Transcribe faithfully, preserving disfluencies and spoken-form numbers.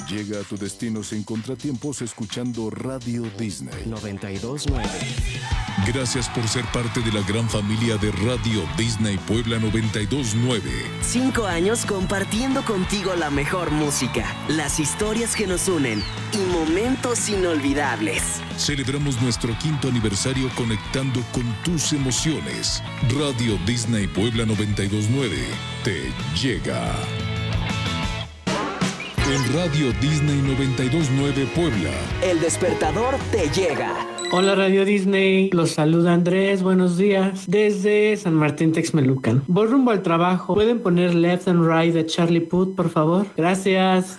Llega a tu destino sin contratiempos escuchando Radio Disney noventa y dos nueve. Gracias por ser parte de la gran familia de Radio Disney Puebla noventa y dos nueve. Cinco años compartiendo contigo la mejor música, las historias que nos unen y momentos inolvidables. Celebramos nuestro quinto aniversario conectando con tus emociones. Radio Disney Puebla noventa y dos nueve te llega. En Radio Disney noventa y dos nueve Puebla, El despertador te llega. Hola Radio Disney, los saluda Andrés, buenos días, desde San Martín Texmelucan. Voy rumbo al trabajo, ¿pueden poner Left and Right de Charlie Puth, por favor? Gracias.